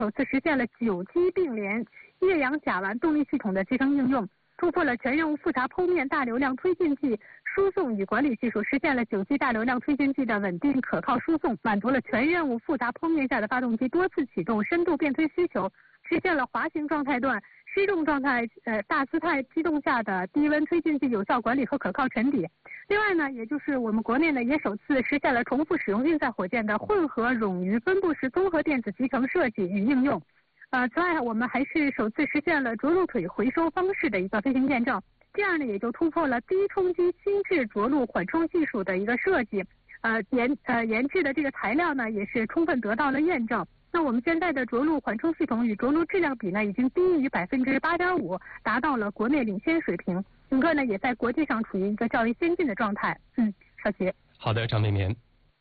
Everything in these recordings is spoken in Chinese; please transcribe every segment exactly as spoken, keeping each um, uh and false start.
首次实现了九机并联越洋甲烷动力系统的集成应用，突破了全任务复杂剖面大流量推进剂输送与管理技术，实现了九机大流量推进剂的稳定可靠输送，满足了全任务复杂剖面下的发动机多次启动、深度变推需求，实现了滑行状态段、失重状态、呃大姿态机动下的低温推进剂有效管理和可靠沉底。另外呢，也就是我们国内呢也首次实现了重复使用运载火箭的混合冗余分布式综合电子集成设计与应用。呃，此外我们还是首次实现了着陆腿回收方式的一个飞行验证，这样呢也就突破了低冲击新制着陆缓冲技术的一个设计，呃研呃研制的这个材料呢也是充分得到了验证。那我们现在的着陆缓冲系统与着陆质量比呢已经低于百分之八点五，达到了国内领先水平，整个呢也在国际上处于一个较为先进的状态。嗯，少奇。 好的，张绵绵。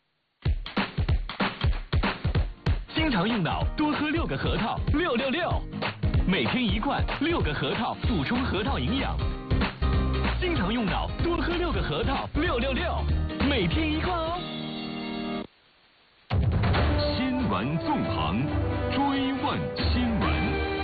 经常用脑，多喝六个核桃，六六六，每天一罐，六个核桃补充核桃营养。经常用脑，多喝六个核桃，六六六，每天一罐哦。新闻纵横，追问新闻。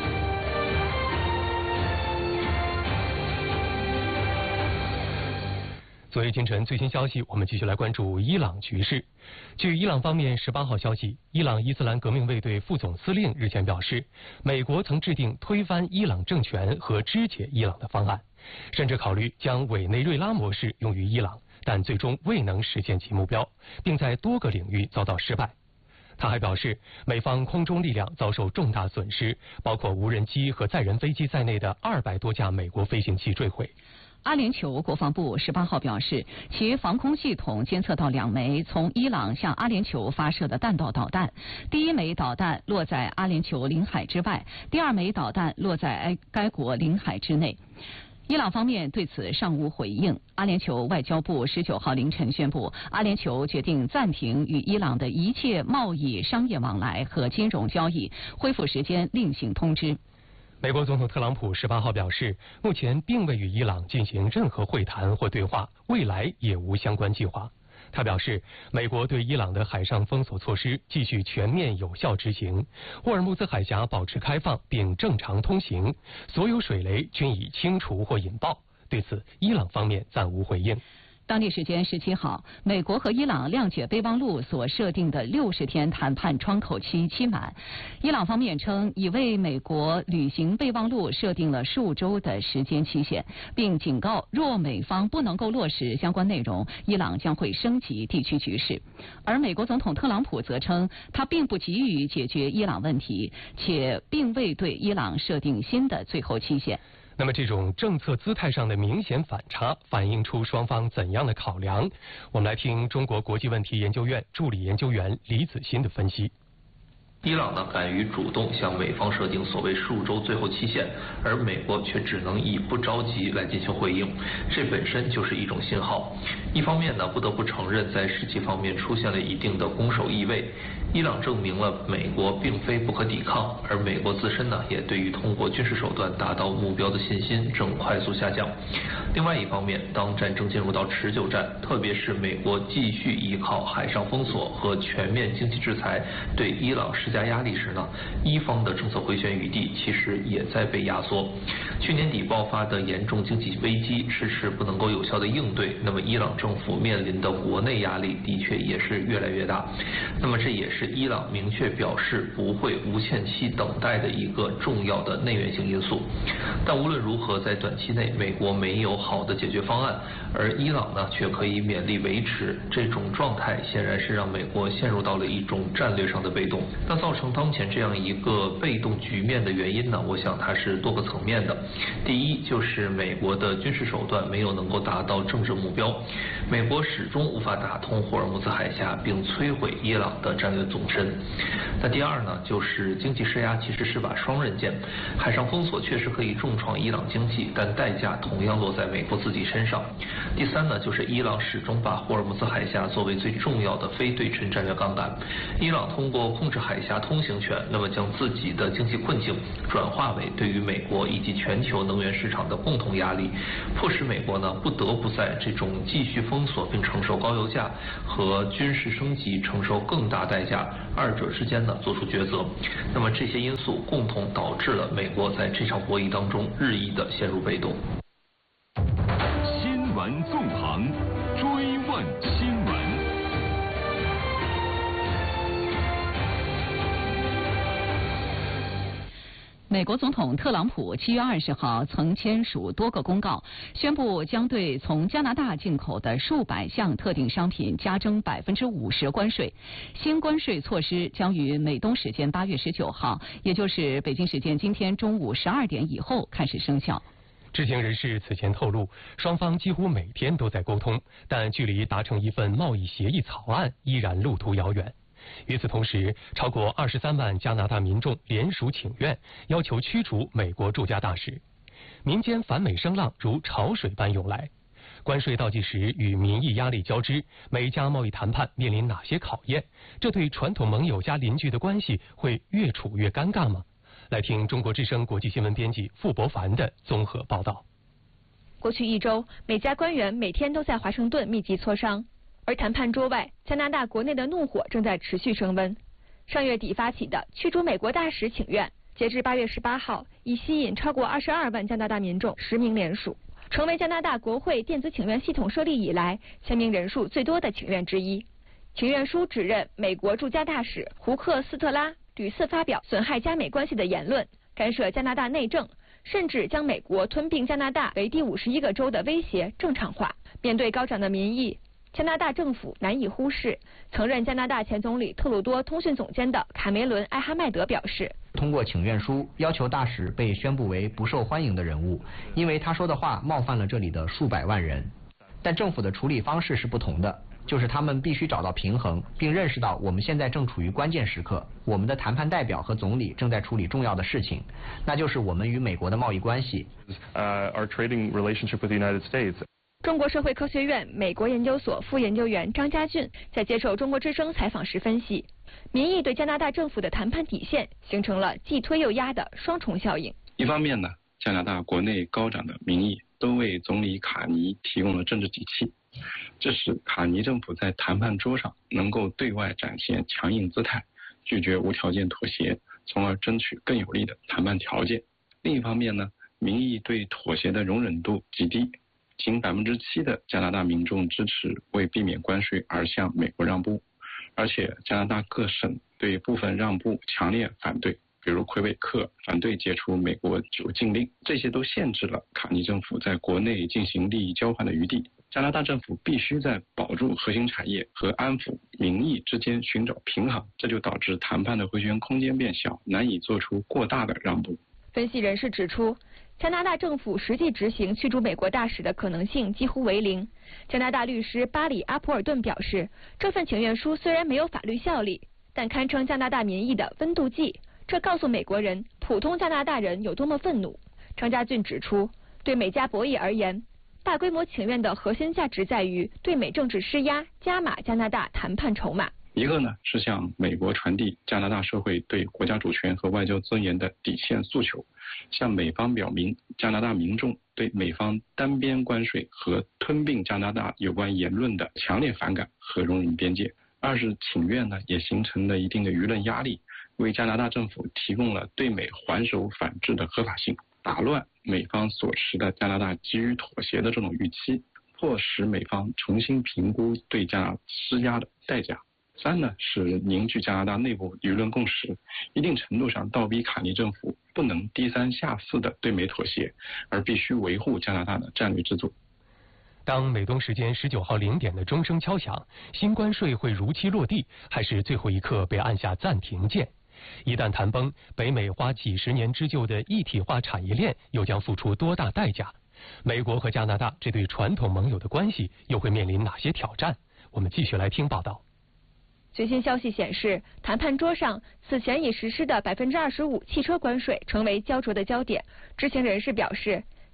昨夜今晨最新消息，我们继续来关注伊朗局势。据伊朗方面十八号消息，伊朗伊斯兰革命卫队副总司令日前表示，美国曾制定推翻伊朗政权和肢解伊朗的方案，甚至考虑将委内瑞拉模式用于伊朗，但最终未能实现其目标，并在多个领域遭到失败。他还表示，美方空中力量遭受重大损失，包括无人机和载人飞机在内的二百多架美国飞行器坠毁。 阿联酋国防部十八号表示，其防空系统监测到两枚从伊朗向阿联酋发射的弹道导弹，第一枚导弹落在阿联酋领海之外，第二枚导弹落在该国领海之内。伊朗方面对此尚无回应。阿联酋外交部十九号凌晨宣布，阿联酋决定暂停与伊朗的一切贸易、商业往来和金融交易，恢复时间另行通知。 美国总统特朗普十八号表示，目前并未与伊朗进行任何会谈或对话，未来也无相关计划。他表示，美国对伊朗的海上封锁措施继续全面有效执行，霍尔木兹海峡保持开放并正常通行，所有水雷均已清除或引爆。对此，伊朗方面暂无回应。 当地时间十七号，美国和伊朗谅解备忘录所设定的六十天谈判窗口期期满。伊朗方面称，已为美国履行备忘录设定了数周的时间期限，并警告，若美方不能够落实相关内容，伊朗将会升级地区局势。而美国总统特朗普则称，他并不急于解决伊朗问题，且并未对伊朗设定新的最后期限。 那么这种政策姿态上的明显反差，反映出双方怎样的考量？我们来听中国国际问题研究院助理研究员李子欣的分析。 伊朗呢敢于主动向美方设定所谓数周最后期限，而美国却只能以不着急来进行回应，这本身就是一种信号。一方面呢，不得不承认在士气方面出现了一定的攻守意味，伊朗证明了美国并非不可抵抗，而美国自身呢也对于通过军事手段达到目标的信心正快速下降。另外一方面，当战争进入到持久战，特别是美国继续依靠海上封锁和全面经济制裁对伊朗施加压力时呢，伊方的政策回旋余地其实也在被压缩。去年底爆发的严重经济危机迟迟不能够有效的应对，那么伊朗政府面临的国内压力的确也是越来越大。那么这也是伊朗明确表示不会无限期等待的一个重要的内源性因素。但无论如何，在短期内美国没有好的解决方案，而伊朗呢却可以勉力维持这种状态，显然是让美国陷入到了一种战略上的被动。那造成当前这样一个被动局面的原因呢，我想它是多个层面的。第一，就是美国的军事手段没有能够达到政治目标，美国始终无法打通霍尔木兹海峡并摧毁伊朗的战略纵深。那第二呢，就是经济施压其实是把双刃剑，海上封锁确实可以重创伊朗经济，但代价同样落在美国自己身上。第三呢，就是伊朗始终把霍尔木兹海峡作为最重要的非对称战略杠杆，伊朗通过控制海辖通行权，那么将自己的经济困境转化为对于美国以及全球能源市场的共同压力，迫使美国呢不得不在这种继续封锁并承受高油价和军事升级承受更大代价二者之间呢做出抉择。那么这些因素共同导致了美国在这场博弈当中日益的陷入被动。 新闻纵横，追问新闻。 美国总统特朗普七月二十号曾签署多个公告，宣布将对从加拿大进口的数百项特定商品加征百分之五十关税。新关税措施将于美东时间八月十九号，也就是北京时间今天中午十二点以后开始生效。 知情人士此前透露，双方几乎每天都在沟通，但距离达成一份贸易协议草案依然路途遥远。与此同时，超过二十三万加拿大民众联署请愿，要求驱逐美国驻加大使。民间反美声浪如潮水般涌来。关税倒计时与民意压力交织，美加贸易谈判面临哪些考验？这对传统盟友加邻居的关系会越处越尴尬吗？来听中国之声国际新闻编辑傅博凡的综合报道。 过去一周，美加官员每天都在华盛顿密集磋商。而谈判桌外，加拿大国内的怒火正在持续升温。上月底发起的驱逐美国大使请愿，截至八月十八号，已吸引超过二十二万加拿大民众实名联署，成为加拿大国会电子请愿系统设立以来签名人数最多的请愿之一。请愿书指认美国驻加大使胡克斯特拉屡次发表损害加美关系的言论，干涉加拿大内政，甚至将美国吞并加拿大为第五十一个州的威胁正常化。面对高涨的民意，加拿大政府难以忽视。曾任加拿大前总理特鲁多通讯总监的卡梅伦·艾哈迈德表示， 通过请愿书要求大使被宣布为不受欢迎的人物，因为他说的话冒犯了这里的数百万人。但政府的处理方式是不同的，就是他们必须找到平衡，并认识到我们现在正处于关键时刻，我们的谈判代表和总理正在处理重要的事情，那就是我们与美国的贸易关系。 Uh, our trading relationship with the United States. 中国社会科学院美国研究所副研究员张家俊在接受中国之声采访时分析，民意对加拿大政府的谈判底线形成了既推又压的双重效应。 一方面呢，加拿大国内高涨的民意都为总理卡尼提供了政治底气，这使卡尼政府在谈判桌上能够对外展现强硬姿态，拒绝无条件妥协，从而争取更有利的谈判条件。另一方面呢，民意对妥协的容忍度极低，仅百分之七的加拿大民众支持为避免关税而向美国让步，而且加拿大各省对部分让步强烈反对，比如魁北克反对解除美国酒禁令，这些都限制了卡尼政府在国内进行利益交换的余地。加拿大政府必须在保住核心产业和安抚民意之间寻找平衡，这就导致谈判的回旋空间变小，难以做出过大的让步。 分析人士指出，加拿大政府实际执行驱逐美国大使的可能性几乎为零。加拿大律师巴里·阿普尔顿表示，这份请愿书虽然没有法律效力，但堪称加拿大民意的温度计，这告诉美国人普通加拿大人有多么愤怒。张家俊指出，对美加博弈而言，大规模请愿的核心价值在于对美政治施压，加码加拿大谈判筹码。 一个呢是向美国传递加拿大社会对国家主权和外交尊严的底线诉求，向美方表明加拿大民众对美方单边关税和吞并加拿大有关言论的强烈反感和容忍边界。二是请愿呢也形成了一定的舆论压力，为加拿大政府提供了对美还手反制的合法性，打乱美方所持的加拿大急于妥协的这种预期，迫使美方重新评估对加拿大施压的代价。三呢是凝聚加拿大内部舆论共识，一定程度上倒逼卡尼政府不能低三下四的对美妥协，而必须维护加拿大的战略自主。 当美东时间十九号零点的钟声敲响，新关税会如期落地，还是最后一刻被按下暂停键？一旦谈崩，北美花几十年织就的一体化产业链又将付出多大代价？美国和加拿大这对传统盟友的关系又会面临哪些挑战？我们继续来听报道。 最新消息显示，谈判桌上此前已实施的百分之二十五汽车关税成为焦灼的焦点。知情人士表示，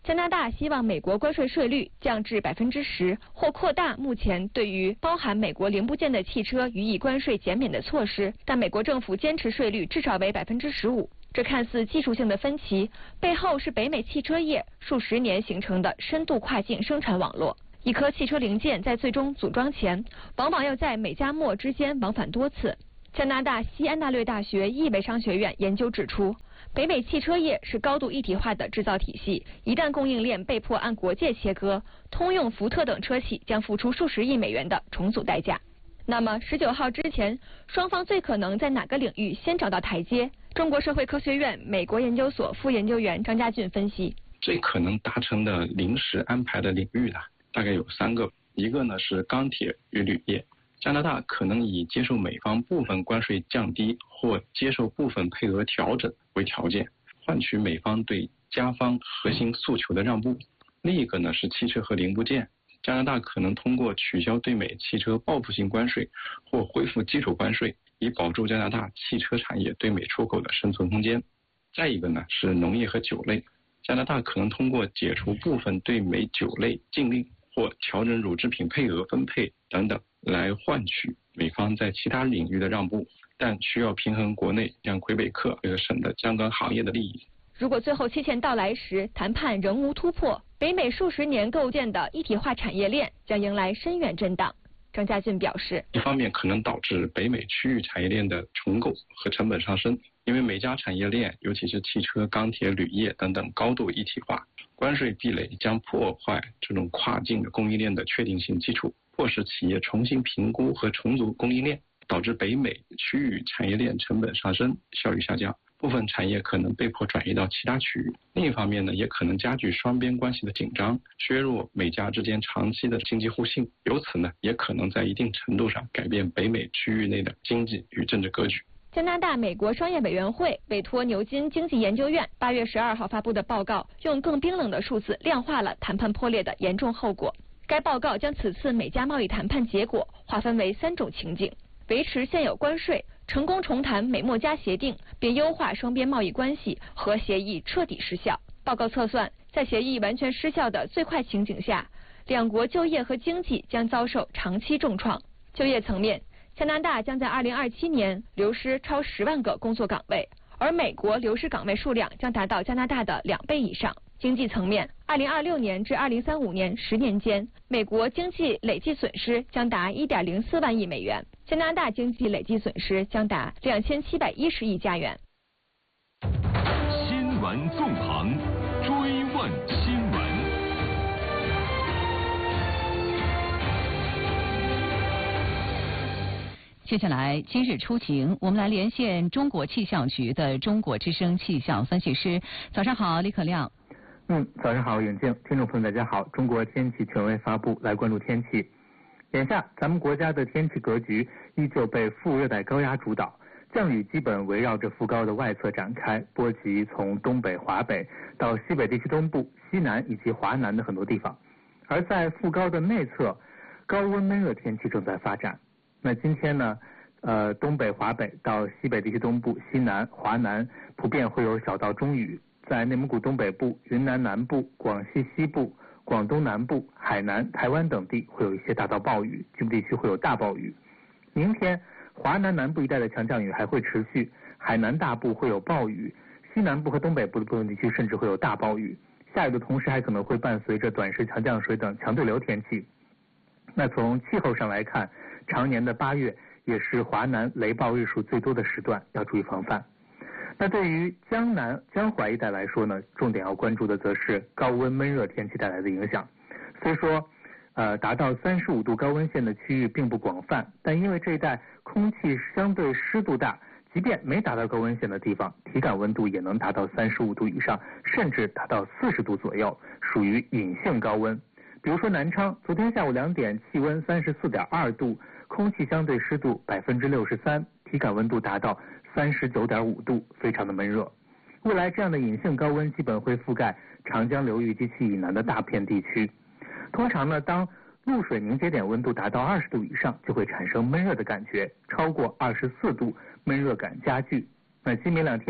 加拿大希望美国关税税率降至百分之十，或扩大目前对于包含美国零部件的汽车予以关税减免的措施，但美国政府坚持税率至少为百分之十五。这看似技术性的分歧，背后是北美汽车业数十年形成的深度跨境生产网络。一颗汽车零件在最终组装前，往往要在美加墨之间往返多次。加拿大西安大略大学易维商学院研究指出，北美汽车业是高度一体化的制造体系，一旦供应链被迫按国界切割，通用、福特等车企将付出数十亿美元的重组代价。那么十九号之前，双方最可能在哪个领域先找到台阶？中国社会科学院美国研究所副研究员张家俊分析， 最可能达成的临时安排的领域呢，大概有三个，一个呢是钢铁与铝业。加拿大可能以接受美方部分关税降低或接受部分配额调整为条件，换取美方对加方核心诉求的让步。另一个呢是汽车和零部件，加拿大可能通过取消对美汽车报复性关税或恢复基础关税，以保住加拿大汽车产业对美出口的生存空间。再一个呢是农业和酒类，加拿大可能通过解除部分对美酒类禁令或调整乳制品配额分配等等，来换取美方在其他领域的让步，但需要平衡国内像魁北克这个省的相关行业的利益。 如果最后期限到来时，谈判仍无突破，北美数十年构建的一体化产业链将迎来深远震荡。张家俊表示， 一方面可能导致北美区域产业链的重构和成本上升，因为每家产业链，尤其是汽车、钢铁、铝业等等高度一体化，关税壁垒将破坏这种跨境的供应链的确定性基础，迫使企业重新评估和重组供应链，导致北美区域产业链成本上升，效率下降，部分产业可能被迫转移到其他区域。另一方面呢，也可能加剧双边关系的紧张，削弱美加之间长期的经济互信，由此呢，也可能在一定程度上改变北美区域内的经济与政治格局。 加拿大美国商业委员会委托牛津经济研究院八月十二号发布的报告，用更冰冷的数字量化了谈判破裂的严重后果。该报告将此次美加贸易谈判结果划分为三种情景：维持现有关税、成功重谈美墨加协定并优化双边贸易关系和协议彻底失效。报告测算，在协议完全失效的最坏情景下，两国就业和经济将遭受长期重创。就业层面，加拿大将在二零二七年流失超十万个工作岗位，而美国流失岗位数量将达到加拿大的两倍以上。经济层面，二零二六年至二零三五年十年间，美国经济累计损失将达一点零四万亿美元，加拿大经济累计损失将达两千七百一十亿加元。 新闻纵横，追问新闻。 接下来，今日出行，我们来连线中国气象局的中国之声气象分析师。早上好，李可亮。 嗯，早上好，永静，听众朋友大家好。中国天气权威发布，来关注天气。眼下，咱们国家的天气格局依旧被副热带高压主导，降雨基本围绕着副高的外侧展开，波及从东北、华北到西北地区东部、西南以及华南的很多地方。而在副高的内侧，高温闷热天气正在发展。那今天呢，呃，东北、华北到西北地区东部、西南、华南普遍会有小到中雨。在内蒙古东北部、云南南部、广西西部、广东南部、海南、台湾等地会有一些大到暴雨，局部地区会有大暴雨。明天，华南南部一带的强降雨还会持续，海南大部会有暴雨，西南部和东北部的部分地区甚至会有大暴雨。下雨的同时还可能会伴随着短时强降水等强对流天气。那从气候上来看，常年的八月也是华南雷暴日数最多的时段，要注意防范。那对于江南、江淮一带来说呢，重点要关注的则是高温闷热天气带来的影响。虽说，呃，达到三十五度高温线的区域并不广泛，但因为这一带空气相对湿度大，即便没达到高温线的地方，体感温度也能达到三十五度以上，甚至达到四十度左右，属于隐性高温。比如说南昌，昨天下午两点，气温三十四点二度，空气相对湿度百分之六十三，体感温度达到三十九点五度，非常的闷热。未来这样的隐性高温基本会覆盖长江流域及其以南的大片地区。通常呢，当露水凝结点温度达到二十度以上，就会产生闷热的感觉，超过二十四度，闷热感加剧。那今明两天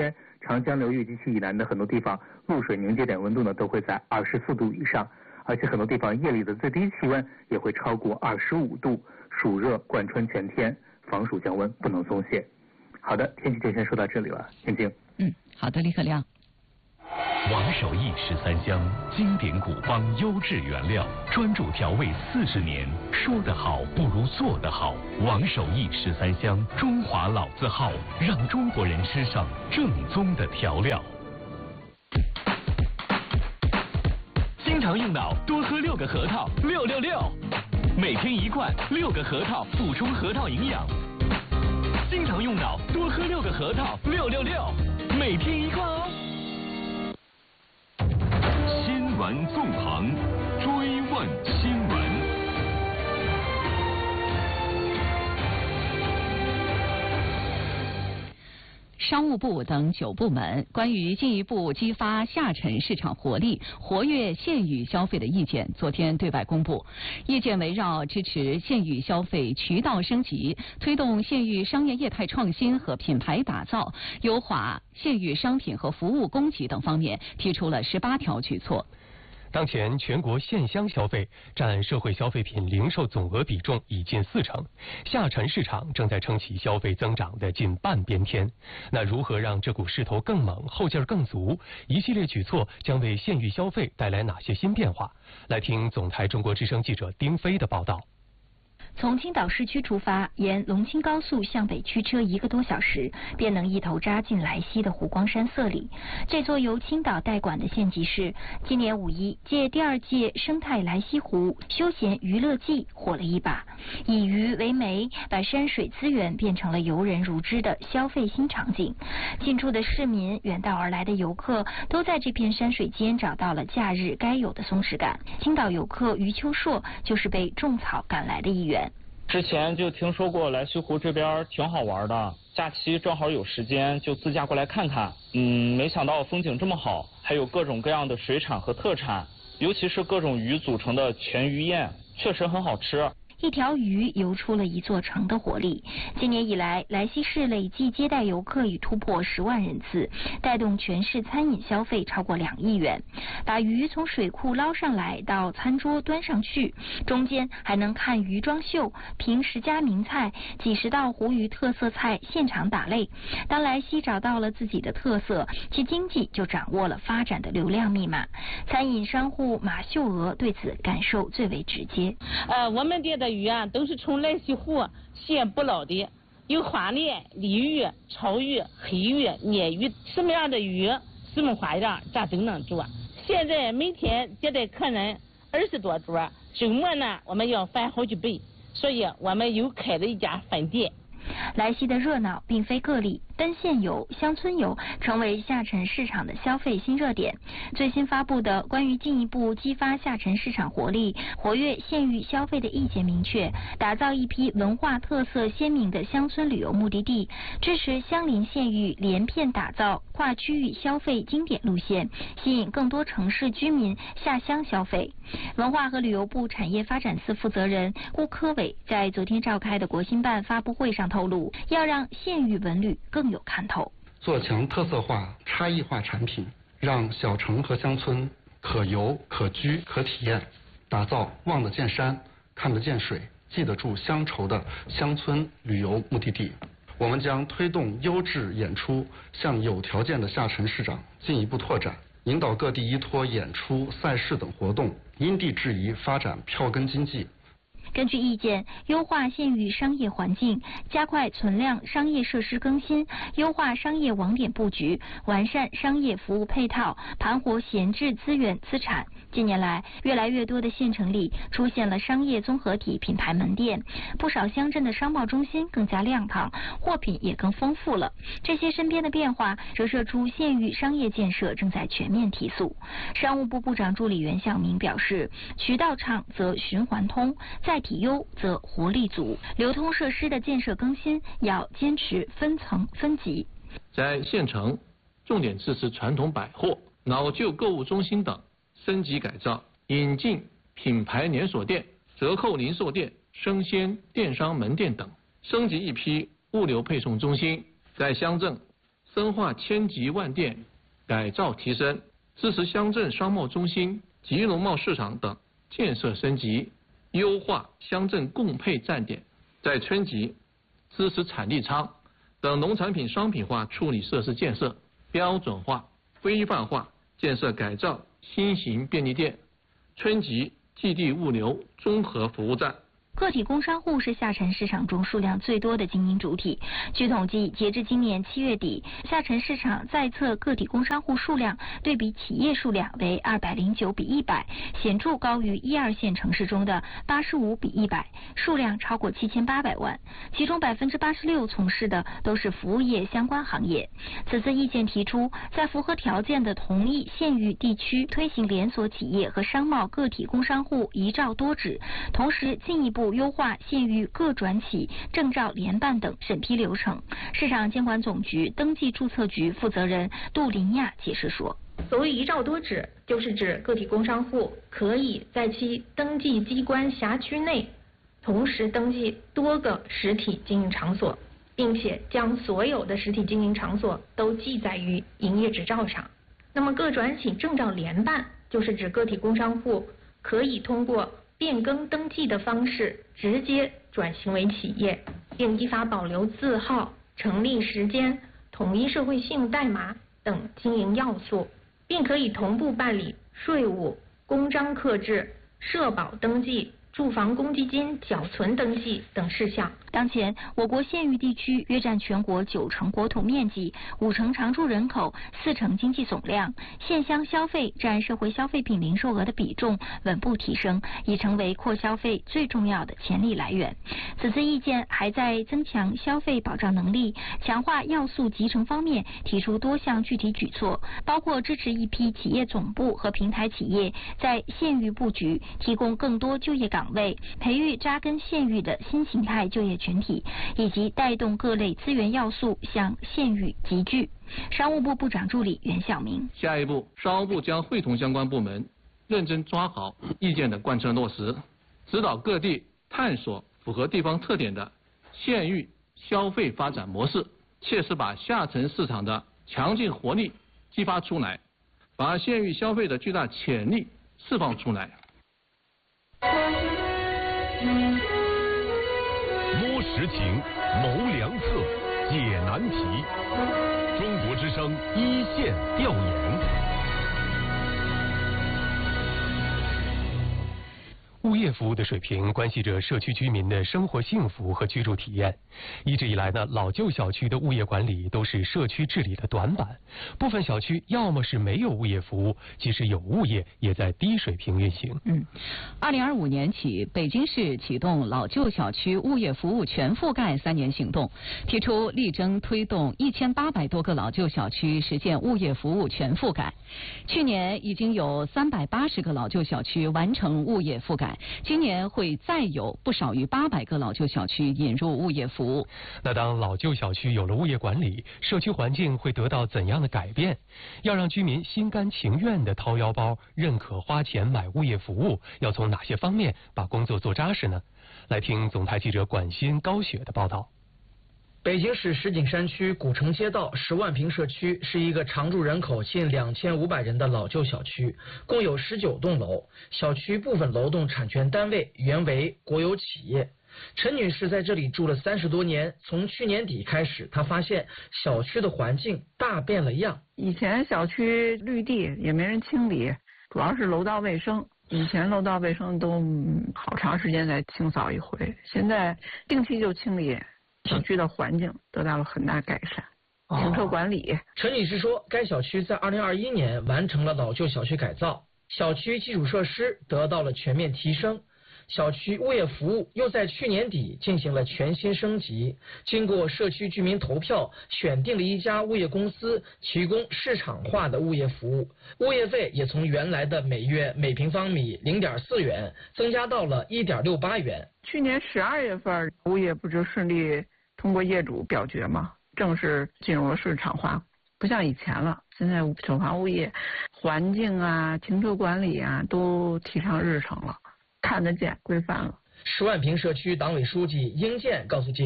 长江流域及其以南的很多地方，露水凝结点温度呢都会在二十四度以上，而且很多地方夜里的最低气温也会超过二十五度，暑热贯穿全天，防暑降温不能松懈。好的，天气就先说到这里了，静静。 嗯，好的，李可亮。 王守义十三香，经典古方，优质原料，专注调味四十年。说得好不如做得好。王守义十三香，中华老字号，让中国人吃上正宗的调料。经常用脑，多喝六个核桃，六六六，每天一罐，六个核桃，补充核桃营养。经常用脑，多喝六个核桃，六六六，每天一罐哦。新闻纵横，追问新闻。 商务部等九部门关于进一步激发下沉市场活力、活跃县域消费的意见昨天对外公布。意见围绕支持县域消费渠道升级、推动县域商业业态创新和品牌打造、优化县域商品和服务供给等方面提出了十八条举措。 当前全国县乡消费占社会消费品零售总额比重已近四成，下沉市场正在撑起消费增长的近半边天。那如何让这股势头更猛、后劲儿更足？一系列举措将为县域消费带来哪些新变化？来听总台中国之声记者丁飞的报道。 从青岛市区出发，沿龙青高速向北驱车一个多小时，便能一头扎进莱西的湖光山色里。这座由青岛代管的县级市，今年五一借第二届生态莱西湖休闲娱乐季火了一把，以鱼为媒，把山水资源变成了游人如织的消费新场景。进驻的市民、远道而来的游客，都在这片山水间找到了假日该有的松弛感。青岛游客余秋硕就是被种草赶来的一员。 之前就听说过莱西湖这边挺好玩的，假期正好有时间就自驾过来看看。嗯，没想到风景这么好，还有各种各样的水产和特产，尤其是各种鱼组成的全鱼宴，确实很好吃。 一条鱼游出了一座城的活力。今年以来，莱西市累计接待游客已突破十万人次，带动全市餐饮消费超过两亿元。把鱼从水库捞上来到餐桌端上去，中间还能看鱼装秀、评十家名菜、几十道湖鱼特色菜现场打擂。当莱西找到了自己的特色，其经济就掌握了发展的流量密码。餐饮商户马秀娥对此感受最为直接。 呃，我们店的鱼啊，都是从莱西湖现捕捞的，有花鲢、鲤鱼、草鱼、黑鱼、鲶鱼，什么样的鱼，什么花样，咱都能做。现在每天接待客人二十多桌，周末呢我们要翻好几倍，所以我们又开了一家分店。 莱西的热闹并非个例，奔县游、乡村游成为下沉市场的消费新热点。最新发布的关于进一步激发下沉市场活力、活跃县域消费的意见明确，打造一批文化特色鲜明的乡村旅游目的地，支持相邻县域连片打造跨区域消费经典路线，吸引更多城市居民下乡消费。文化和旅游部产业发展司负责人顾科伟在昨天召开的国新办发布会上透露，要让县域文旅更有看头， 做强特色化、差异化产品，让小城和乡村可游、可居、可体验，打造望得见山、看得见水、记得住乡愁的乡村旅游目的地。我们将推动优质演出向有条件的下沉市场进一步拓展，引导各地依托演出、赛事等活动，因地制宜发展票根经济。 根据意见，优化县域商业环境，加快存量商业设施更新，优化商业网点布局，完善商业服务配套，盘活闲置资源资产。近年来，越来越多的县城里出现了商业综合体品牌门店，不少乡镇的商贸中心更加亮堂，货品也更丰富了。这些身边的变化，折射出县域商业建设正在全面提速。商务部部长助理袁向明表示，渠道畅则循环通，载体优则活力足。流通设施的建设更新要坚持分层分级。 在县城，重点支持传统百货、老旧购物中心等升级改造，引进品牌连锁店、折扣零售店、生鲜电商门店等，升级一批物流配送中心。在乡镇， 深化千级万店改造提升，支持乡镇商贸中心及农贸市场等建设升级，优化乡镇供配站点，在村级支持产地仓等农产品商品化处理设施建设，标准化、规范化建设改造新型便利店、村级寄递物流综合服务站。 个体工商户是下沉市场中数量最多的经营主体。据统计，截至今年七月底，下沉市场在册个体工商户数量对比企业数量为二百零九比一百，显著高于一二线城市中的八十五比一百，数量超过七千八百万。其中百分之八十六从事的都是服务业相关行业。此次意见提出，在符合条件的同一县域地区推行连锁企业和商贸个体工商户一照多指，同时进一步优化县域各转企证照联办等审批流程。市场监管总局登记注册局负责人杜林亚解释说， 所谓一照多指，就是指个体工商户可以在其登记机关辖区内同时登记多个实体经营场所，并且将所有的实体经营场所都记载于营业执照上。那么各转企证照联办，就是指个体工商户可以通过变更登记的方式直接转型为企业，并依法保留字号、成立时间、统一社会信用代码等经营要素，并可以同步办理税务、公章刻制、社保登记、住房公积金缴存登记等事项。 当前，我国县域地区约占全国九成国土面积、五成常住人口、四成经济总量，县乡消费占社会消费品零售额的比重稳步提升，已成为扩消费最重要的潜力来源。此次意见还在增强消费保障能力、强化要素集成方面提出多项具体举措，包括支持一批企业总部和平台企业在县域布局，提供更多就业岗位，培育扎根县域的新形态就业群体，以及带动各类资源要素向县域集聚。商务部部长助理袁晓明， 下一步，商务部将会同相关部门认真抓好意见的贯彻落实，指导各地探索符合地方特点的县域消费发展模式，切实把下沉市场的强劲活力激发出来，把县域消费的巨大潜力释放出来。 摸实情，谋良策，解难题。中国之声一线调研。 物业服务的水平关系着社区居民的生活幸福和居住体验。一直以来呢，老旧小区的物业管理都是社区治理的短板，部分小区要么是没有物业服务，即使有物业，也在低水平运行。 嗯，二零二五年起，北京市启动老旧小区物业服务全覆盖三年行动，提出力争推动一千八百多个老旧小区实现物业服务全覆盖。去年已经有三百八十个老旧小区完成物业覆盖。今年会再有不少于八百个老旧小区引入物业服务。 那当老旧小区有了物业管理，社区环境会得到怎样的改变？要让居民心甘情愿地掏腰包，认可花钱买物业服务，要从哪些方面把工作做扎实呢？来听总台记者管欣、高雪的报道。 北京市石景山区古城街道十万平社区是一个常住人口近两千五百人的老旧小区，共有十九栋楼。小区部分楼栋产权单位原为国有企业。陈女士在这里住了三十多年，从去年底开始，她发现小区的环境大变了样。 以前小区绿地也没人清理，主要是楼道卫生。以前楼道卫生都好长时间才清扫一回，现在定期就清理。小区的环境得到了很大改善，停车管理。 陈女士说，该小区在二零二一年完成了老旧小区改造，小区基础设施得到了全面提升，小区物业服务又在去年底进行了全新升级。经过社区居民投票，选定了一家物业公司提供市场化的物业服务，物业费也从原来的每月每平方米零点四元增加到了一点六八元。 去年十二月份，物业不就顺利通过业主表决嘛，正式进入了市场化，不像以前了。现在首房物业环境啊、停车管理啊都提上日程了，看得见、规范了。 十万平社区党委书记殷健告诉记者，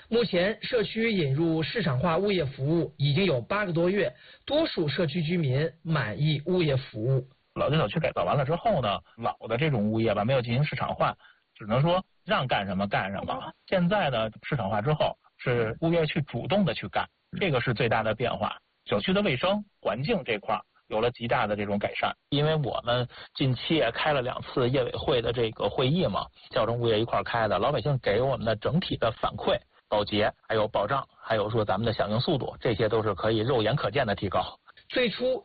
目前社区引入市场化物业服务已经有八个多月，多数社区居民满意物业服务。 老旧小区改造完了之后呢，老的这种物业吧没有进行市场化，只能说让干什么干什么。现在呢，市场化之后是物业去主动的去干，这个是最大的变化。小区的卫生环境这块有了极大的这种改善，因为我们近期也开了两次业委会的这个会议嘛，校正物业一块开的，老百姓给我们的整体的反馈、保洁还有保障，还有说咱们的响应速度，这些都是可以肉眼可见的提高。 最初